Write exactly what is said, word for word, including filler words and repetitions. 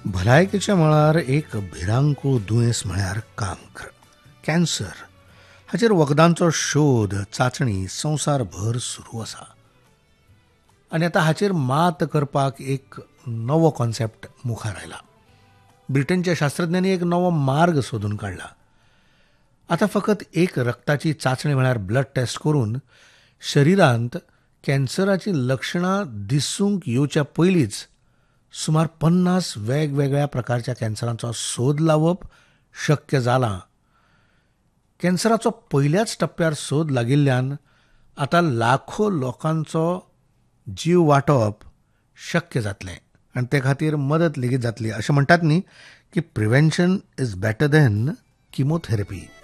भलायकेच्या मळार एक भिरांकूळ दुयेंस म्हळ्यार कांकर, कॅन्सर. हाचेर वखदांचो शोध चाचणी संवसारभर सुरू आसा आनी आतां हाचेर मात करपाक एक नवो कॉन्सेप्ट मुखार आयला. ब्रिटनच्या शास्त्रज्ञांनी एक नवो मार्ग सोदून काडला. आतां फकत एक रक्ताची चाचणी म्हळ्यार ब्लड टेस्ट करून शरिरांत कॅन्सराची लक्षणां दिसूंक येवच्या पयलींच सुमार पन्नास वेगवेगळ्या प्रकारच्या कॅन्सरांचो सोद लावप शक्य जालां. कॅन्सराचो पयल्याच टप्प्यार सोद लागिल्ल्यान आतां लाखो लोकांचो जीव वाटोवप शक्य जातलें आनी ते खातीर मदत लेगीत जातली. अशें म्हणटात न्ही की prevention is better than chemotherapy.